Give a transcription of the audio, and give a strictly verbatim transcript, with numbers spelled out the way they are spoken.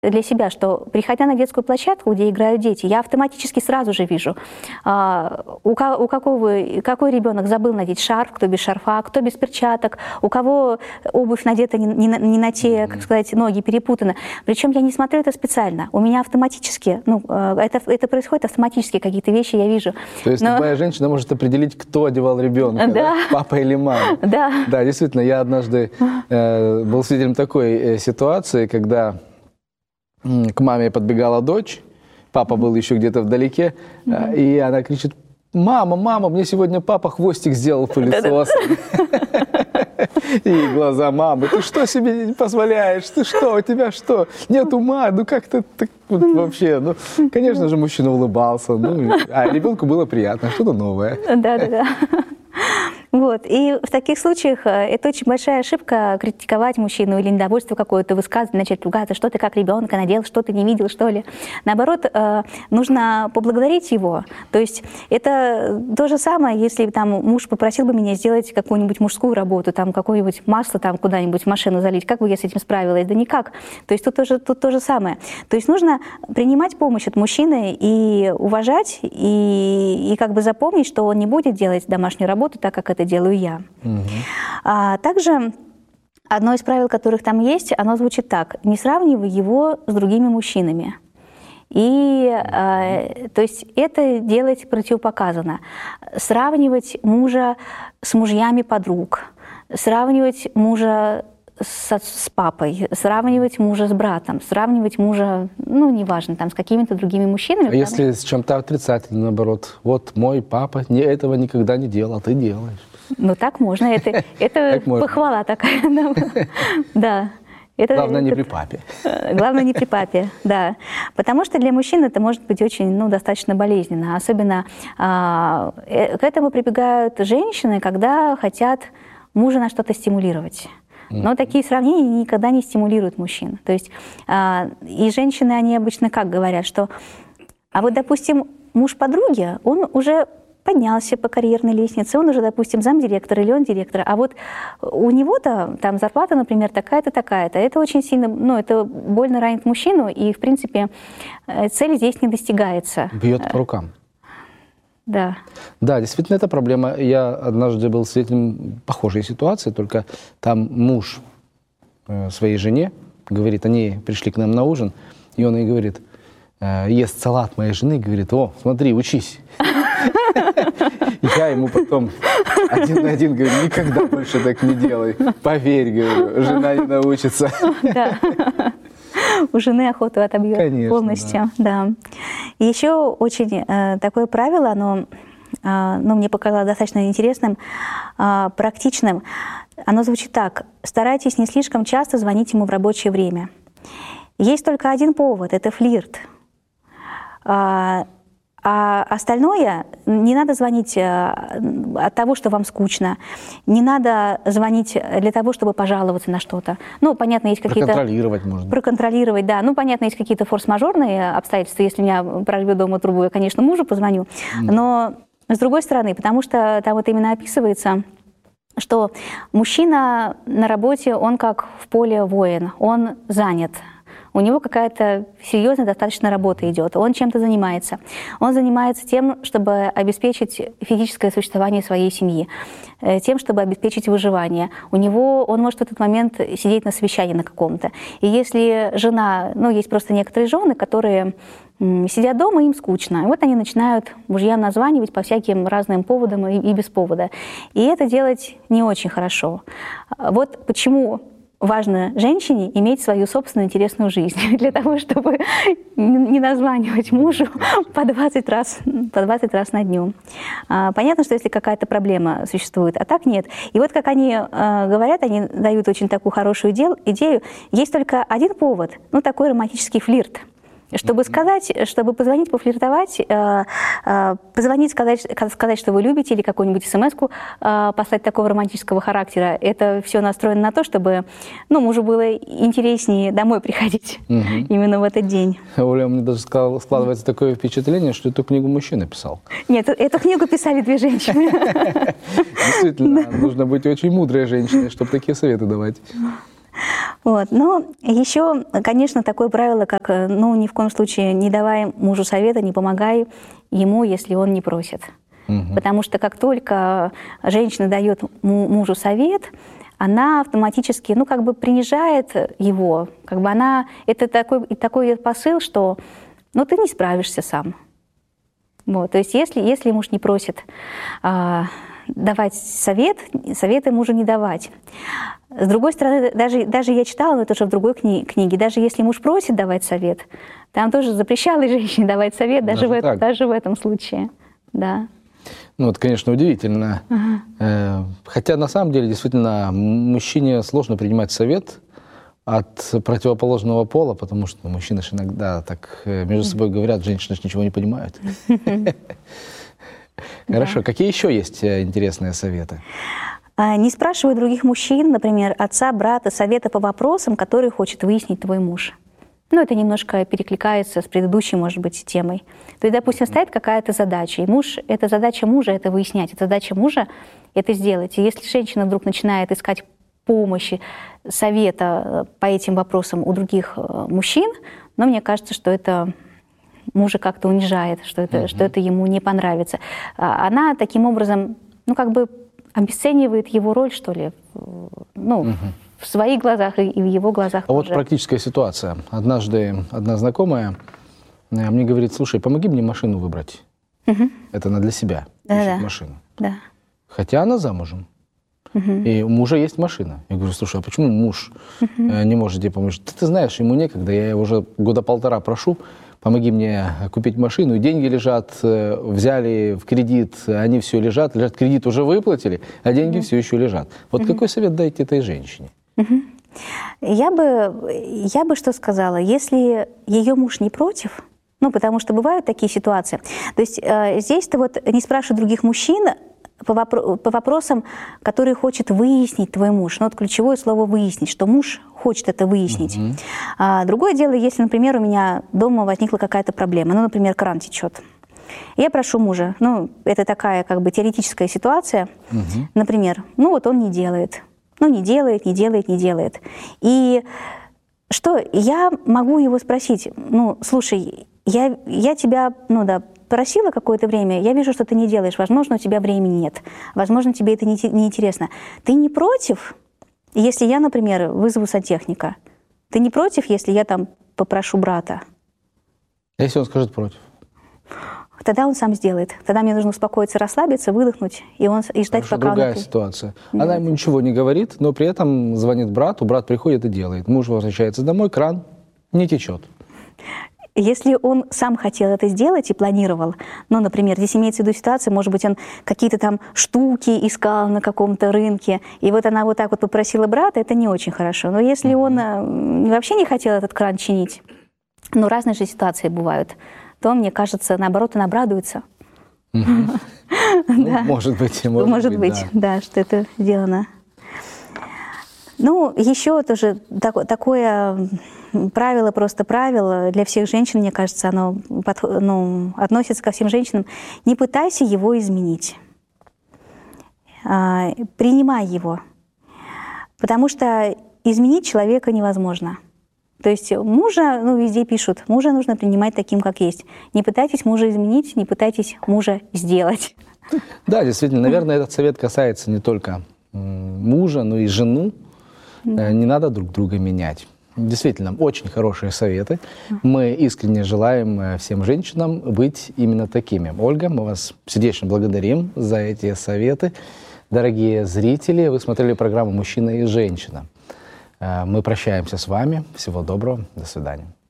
для себя, что, приходя на детскую площадку, где играют дети, я автоматически сразу же вижу, а, у, ко, у какого, какой ребенок забыл надеть шарф, кто без шарфа, кто без перчаток, у кого обувь надета не, не, не на те, как сказать, ноги перепутаны. Причем я не смотрю это специально. У меня автоматически, ну, это, это происходит автоматически, какие-то вещи я вижу. То есть Но... любая женщина может определить, кто одевал ребенка, да. Да? Папа или мама. Да. Да, действительно, я однажды э, был свидетелем такой э, ситуации, когда к маме подбегала дочь, папа был еще где-то вдалеке, mm-hmm. и она кричит: «Мама, мама, мне сегодня папа хвостик сделал пылесосом». И глаза мамы: «Ты что себе позволяешь? Ты что, у тебя что? Нет ума? Ну как ты вообще?» Ну, конечно же, мужчина улыбался, ну, а ребенку было приятно, что-то новое. Да-да-да. Вот. И в таких случаях это очень большая ошибка критиковать мужчину или недовольство какое-то высказывать, начать ругаться, что ты как ребенка надел, что ты не видел, что ли. Наоборот, нужно поблагодарить его. То есть это то же самое, если там муж попросил бы меня сделать какую-нибудь мужскую работу, там какое-нибудь масло там куда-нибудь в машину залить, как бы я с этим справилась? Да никак. То есть тут тоже, тут то же самое. То есть нужно принимать помощь от мужчины и уважать, и, и как бы запомнить, что он не будет делать домашнюю работу так, как это делаю я. Угу. А также одно из правил, которых там есть, оно звучит так: не сравнивай его с другими мужчинами. И э, то есть это делать противопоказано. Сравнивать мужа с мужьями подруг, сравнивать мужа с, с папой, сравнивать мужа с братом, сравнивать мужа, ну, неважно, там, с какими-то другими мужчинами. А если с чем-то отрицательным, наоборот? Вот мой папа не, этого никогда не делал, а ты делаешь. Ну, так можно. Это, это похвала такая. Да. Это, главное, это, не при папе. Главное, не при папе, да. Потому что для мужчин это может быть очень, ну, достаточно болезненно. Особенно а, э, к этому прибегают женщины, когда хотят мужа на что-то стимулировать. Но такие сравнения никогда не стимулируют мужчин. То есть а, и женщины, они обычно как говорят, что, а вот, допустим, муж подруги, он уже поднялся по карьерной лестнице, он уже, допустим, замдиректор или он директор, а вот у него-то там зарплата, например, такая-то, такая-то. Это очень сильно, ну, это больно ранит мужчину, и, в принципе, цель здесь не достигается. Бьет по рукам. Да. Да, действительно, это проблема. Я однажды был свидетелем похожей ситуации, только там муж э, своей жене говорит, они пришли к нам на ужин, и он ей говорит, э, ест салат моей жены, говорит: «О, смотри, учись». Я ему потом один на один говорю: «Никогда больше так не делай. Поверь, говорю, жена не научится». Да. У жены охоту отобьет. Конечно, полностью. Да. Да. И еще очень э, такое правило, оно, э, ну, мне показалось достаточно интересным, э, практичным. Оно звучит так: старайтесь не слишком часто звонить ему в рабочее время. Есть только один повод — это флирт. Э, А остальное, не надо звонить от того, что вам скучно, не надо звонить для того, чтобы пожаловаться на что-то. Ну, понятно, есть какие-то... Проконтролировать можно. Проконтролировать, да. Ну, понятно, есть какие-то форс-мажорные обстоятельства. Если меня прорвет дома трубу, я, конечно, мужу позвоню. Mm. Но с другой стороны, потому что там вот именно описывается, что мужчина на работе, он как в поле воин, он занят. У него какая-то серьезная достаточно работа идет, он чем-то занимается. Он занимается тем, чтобы обеспечить физическое существование своей семьи, тем, чтобы обеспечить выживание. У него, он может в этот момент сидеть на совещании на каком-то. И если жена, ну, есть просто некоторые жены, которые сидят дома, им скучно. И вот они начинают мужьям названивать по всяким разным поводам и, и без повода. И это делать не очень хорошо. Вот почему важно женщине иметь свою собственную интересную жизнь для того, чтобы не названивать мужу по двадцать раз, по двадцать раз на дню. Понятно, что если какая-то проблема существует, а так нет. И вот как они говорят, они дают очень такую хорошую идею. Есть только один повод, ну, такой романтический флирт. Чтобы сказать, чтобы позвонить, пофлиртовать, э, э, позвонить, сказать, сказать, что вы любите, или какую-нибудь смс-ку э, послать такого романтического характера, это все настроено на то, чтобы, ну, мужу было интереснее домой приходить угу. именно в этот день. Оля, мне даже складывается такое впечатление, что эту книгу мужчина писал. Нет, эту книгу писали две женщины. Действительно, нужно быть очень мудрой женщиной, чтобы такие советы давать. Вот. Но еще, конечно, такое правило, как, ну, ни в коем случае не давай мужу совета, не помогай ему, если он не просит. Угу. Потому что как только женщина дает мужу совет, она автоматически, ну, как бы принижает его. Как бы она, это такой, такой посыл, что, ну, ты не справишься сам. Вот. То есть если, если муж не просит а, давать совет, советы мужу не давать. С другой стороны, даже, даже я читала, но это уже в другой кни- книге, даже если муж просит давать совет, там тоже запрещалось женщине давать совет, даже, даже, в, даже в этом случае. Да. Ну, это, конечно, удивительно. Ага. Хотя, на самом деле, действительно, мужчине сложно принимать совет от противоположного пола, потому что мужчины же иногда так между собой говорят, женщины же ничего не понимают. Хорошо. Какие еще есть интересные советы? Не спрашивай других мужчин, например, отца, брата, совета по вопросам, которые хочет выяснить твой муж. Ну, это немножко перекликается с предыдущей, может быть, темой. То есть, допустим, стоит какая-то задача, и муж, эта задача мужа — это выяснять, это задача мужа — это сделать. И если женщина вдруг начинает искать помощи, совета по этим вопросам у других мужчин, ну, мне кажется, что это мужа как-то унижает, что это, mm-hmm. что это ему не понравится. Она таким образом, ну, как бы обесценивает его роль, что ли, ну, mm-hmm. в своих глазах и в его глазах. А тоже. Вот практическая ситуация. Однажды одна знакомая мне говорит: слушай, помоги мне машину выбрать. Угу. Это она для себя ищет да, машину. Да. Хотя она замужем. Угу. И у мужа есть машина. Я говорю: слушай, а почему муж угу. не может тебе помочь? Ты, ты знаешь, ему некогда. Я его уже года полтора прошу, помоги мне купить машину. Деньги лежат, взяли в кредит, они все лежат. Лежат, кредит уже выплатили, а деньги угу. все еще лежат. Вот угу. какой совет дайте этой женщине? Угу. Я бы, я бы что сказала, если ее муж не против, ну, потому что бывают такие ситуации. То есть э, здесь-то вот не спрашивай других мужчин по, вопро- по вопросам, которые хочет выяснить твой муж. Ну, вот ключевое слово «выяснить», что муж хочет это выяснить. Uh-huh. А, другое дело, если, например, у меня дома возникла какая-то проблема, ну, например, кран течет. Я прошу мужа, ну, это такая как бы теоретическая ситуация, uh-huh. например, ну, вот он не делает. Ну, не делает, не делает, не делает. И что, я могу его спросить, ну, слушай, я, я тебя, ну да, просила какое-то время, я вижу, что ты не делаешь, возможно, у тебя времени нет, возможно, тебе это не, не интересно. Ты не против, если я, например, вызову сантехника? Ты не против, если я там попрошу брата? Если он скажет против? Тогда он сам сделает. Тогда мне нужно успокоиться, расслабиться, выдохнуть и, он, и ждать, Хорошо, пока другая он... ситуация. Нет. Она ему ничего не говорит, но при этом звонит брату, брат приходит и делает. Муж возвращается домой, кран не течет. Если он сам хотел это сделать и планировал, ну, например, здесь имеется в виду ситуация, может быть, он какие-то там штуки искал на каком-то рынке, и вот она вот так вот попросила брата, это не очень хорошо. Но если mm-hmm. он вообще не хотел этот кран чинить, ну, разные же ситуации бывают, то, мне кажется, наоборот, он обрадуется. Может быть, может быть, да, что это сделано. Ну, еще тоже такое правило, просто правило для всех женщин, мне кажется, оно ну, относится ко всем женщинам. Не пытайся его изменить. Принимай его. Потому что изменить человека невозможно. То есть мужа, ну, везде пишут, мужа нужно принимать таким, как есть. Не пытайтесь мужа изменить, не пытайтесь мужа сделать. Да, действительно, наверное, этот совет касается не только мужа, но и жену. Да. Не надо друг друга менять. Действительно, очень хорошие советы. Мы искренне желаем всем женщинам быть именно такими. Ольга, мы вас сердечно благодарим за эти советы. Дорогие зрители, вы смотрели программу «Мужчина и женщина». Мы прощаемся с вами. Всего доброго. До свидания.